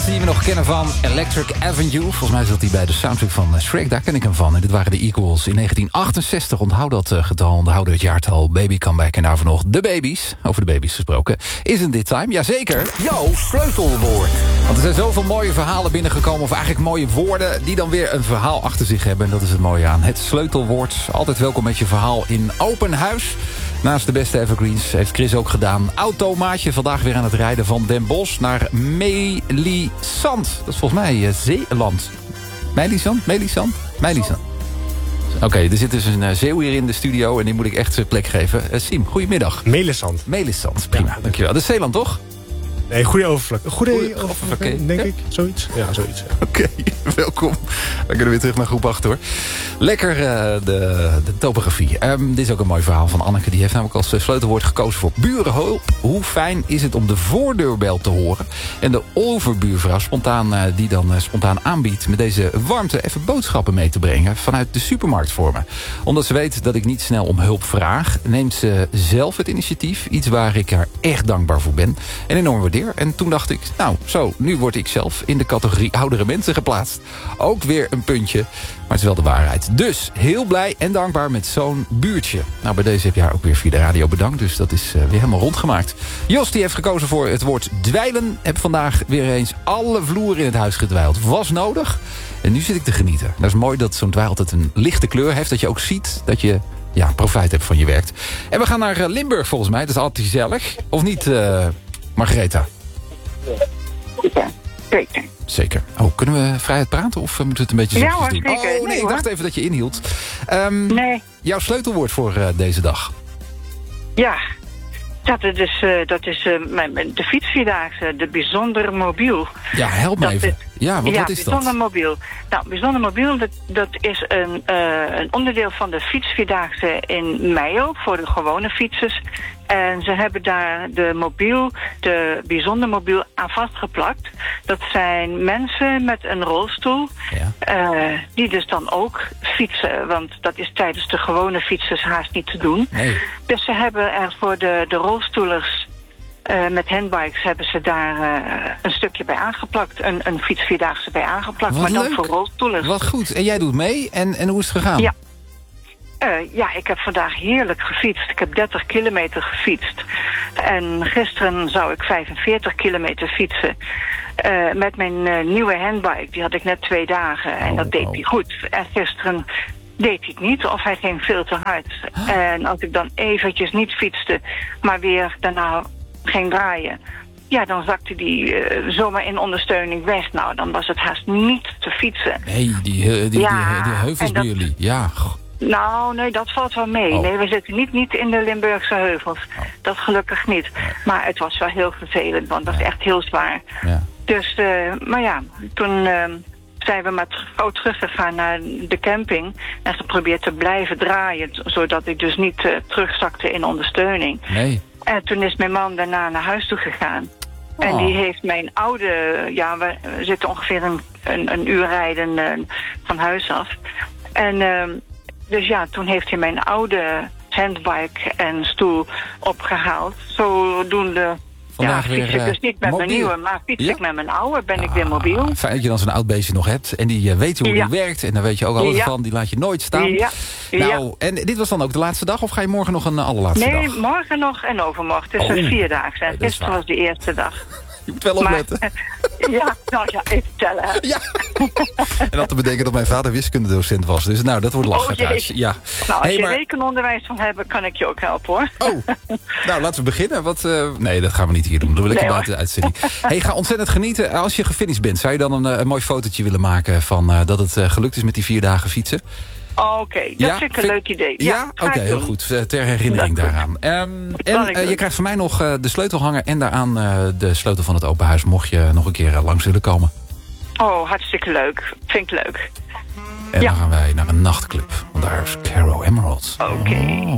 die we nog kennen van Electric Avenue. Volgens mij zat hij bij de soundtrack van Shrek. Daar ken ik hem van. En dit waren de Equals in 1968. Onthoud dat getal, onthoud het jaartal. Baby Come Back en daarvoor nog de baby's. Over de baby's gesproken. Isn't it time? Jazeker. Jouw sleutelwoord. Want er zijn zoveel mooie verhalen binnengekomen. Of eigenlijk mooie woorden die dan weer een verhaal achter zich hebben. En dat is het mooie aan het sleutelwoord. Altijd welkom met je verhaal in open huis. Naast de beste evergreens heeft Chris ook gedaan. Automaatje, vandaag weer aan het rijden van Den Bosch naar Melisand. Dat is volgens mij Zeeland. Melisand. Oké, er zit dus een Zeeuw hier in de studio en die moet ik echt zijn plek geven. Siem, goedemiddag. Melisand, prima, ja, dankjewel. Dat is Zeeland, toch? Nee, goede overvlak. Goede overvlak, denk ik. Zoiets. Ja, zoiets. Ja. Oké, welkom. We kunnen weer terug naar groep 8, hoor. Lekker de topografie. Dit is ook een mooi verhaal van Anneke. Die heeft namelijk als sleutelwoord gekozen voor burenhulp. Hoe fijn is het om de voordeurbel te horen. En de overbuurvrouw die dan spontaan aanbiedt met deze warmte even boodschappen mee te brengen vanuit de supermarkt voor me. Omdat ze weet dat ik niet snel om hulp vraag, neemt ze zelf het initiatief. Iets waar ik haar echt dankbaar voor ben. En enorm waardeer. En toen dacht ik, nu word ik zelf in de categorie oudere mensen geplaatst. Ook weer een puntje, maar het is wel de waarheid. Dus heel blij en dankbaar met zo'n buurtje. Nou, bij deze heb je haar ook weer via de radio bedankt. Dus dat is weer helemaal rondgemaakt. Jos die heeft gekozen voor het woord dweilen. Heb vandaag weer eens alle vloeren in het huis gedwijld. Was nodig. En nu zit ik te genieten. Dat is mooi dat zo'n dweil altijd een lichte kleur heeft. Dat je ook ziet dat je profijt hebt van je werk. En we gaan naar Limburg volgens mij. Dat is altijd gezellig. Of niet, Margaretha? Zeker. Oh, kunnen we vrijheid praten of moeten we het een beetje zachtjes doen? Zeker. Oh, nee, ik dacht even dat je inhield. Nee. Jouw sleutelwoord voor deze dag? Ja, dat is de fietsvierdaagse, de bijzonder mobiel. Ja, help me even. Wat is dat? Bijzonder mobiel. Nou, bijzonder mobiel, dat is een onderdeel van de fietsvierdaagse in Meijo voor de gewone fietsers. En ze hebben daar de bijzonder mobiel aan vastgeplakt. Dat zijn mensen met een rolstoel, die dus dan ook fietsen. Want dat is tijdens de gewone fietsers haast niet te doen. Nee. Dus ze hebben er voor de rolstoelers met handbikes hebben ze daar een stukje bij aangeplakt. Een fietsvierdaagse bij aangeplakt, Wat maar dan leuk. voor rolstoelers. Wat goed. En jij doet mee. En hoe is het gegaan? Ja. Ik heb vandaag heerlijk gefietst. Ik heb 30 kilometer gefietst. En gisteren zou ik 45 kilometer fietsen. Met mijn nieuwe handbike. Die had ik net 2 dagen. En dat deed hij goed. En gisteren deed hij het niet. Of hij ging veel te hard. En als ik dan eventjes niet fietste, maar weer daarna ging draaien, ja, dan zakte die zomaar in ondersteuning weg. Nou, dan was het haast niet te fietsen. Nee, die heuvels bij jullie. Ja. Nou, nee, dat valt wel mee. Oh. Nee, we zitten niet in de Limburgse heuvels. Dat gelukkig niet. Maar het was wel heel vervelend, want dat is echt heel zwaar. Ja. Dus, toen zijn we maar gauw teruggegaan naar de camping en geprobeerd te blijven draaien, zodat ik dus niet terugzakte in ondersteuning. Nee. En toen is mijn man daarna naar huis toe gegaan. En die heeft mijn oude, we zitten ongeveer een uur rijden van huis af. En dus toen heeft hij mijn oude handbike en stoel opgehaald. Zodoende fiets ik dus niet met mijn nieuwe, maar fiets ik met mijn oude, ben ik weer mobiel. Fijn dat je dan zo'n oud beestje nog hebt. En die weet hoe die werkt. En daar weet je ook alles van. Die laat je nooit staan. En dit was dan ook de laatste dag? Of ga je morgen nog een allerlaatste dag? Nee, morgen nog en overmorgen. Het is een 4-daagse. En gisteren was de eerste dag. Je moet wel opletten. Even tellen. Ja. En dat te bedenken dat mijn vader wiskundedocent was. Dus dat wordt lachen thuis. Ja. Nou, als je rekenonderwijs van hebben, kan ik je ook helpen, hoor. Oh, nou, laten we beginnen. Nee, dat gaan we niet hier doen. Dat wil ik buiten de uitzending. Ga ontzettend genieten. Als je gefinished bent, zou je dan een mooi fotootje willen maken van dat het gelukt is met die 4 dagen fietsen? Oké, dat vind ik een leuk idee. Ja, oké, heel goed. Ter herinnering daaraan. Je krijgt van mij nog de sleutelhanger en daaraan de sleutel van het open huis, mocht je nog een keer langs willen komen. Oh, hartstikke leuk. Vind ik leuk. En dan gaan wij naar een nachtclub. Want daar is Caro Emerald. Oké.